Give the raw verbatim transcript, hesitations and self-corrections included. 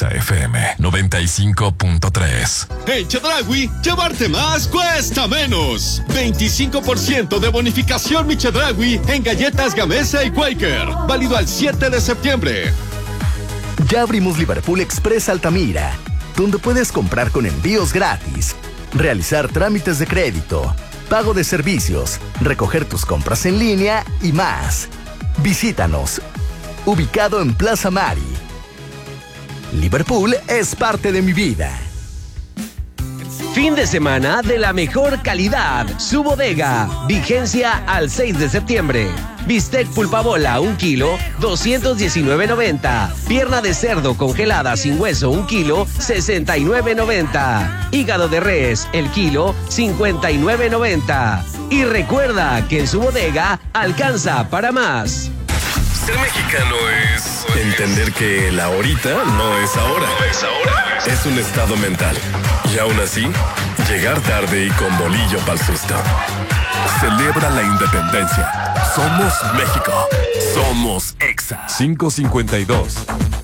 Exa F M noventa y cinco punto tres. En Chedraui, llevarte más cuesta menos. veinticinco por ciento de bonificación mi Chedraui en galletas Gamesa y Quaker. Válido al siete de septiembre. Ya abrimos Liverpool Express Altamira, donde puedes comprar con envíos gratis, realizar trámites de crédito, pago de servicios, recoger tus compras en línea y más. Visítanos. Ubicado en Plaza Mari. Liverpool es parte de mi vida. Fin de semana de la mejor calidad. Su bodega. Vigencia al seis de septiembre. Bistec pulpabola, un kilo, doscientos diecinueve noventa. Pierna de cerdo congelada sin hueso, un kilo, sesenta y nueve noventa. Hígado de res, el kilo, cincuenta y nueve noventa. Y recuerda que en su bodega alcanza para más. Ser mexicano es entender que el ahorita no es ahora. No es ahora. Es un estado mental. Y aún así, llegar tarde y con bolillo pa'l susto. Celebra la independencia. Somos México. Somos Exa. cinco cincuenta y dos.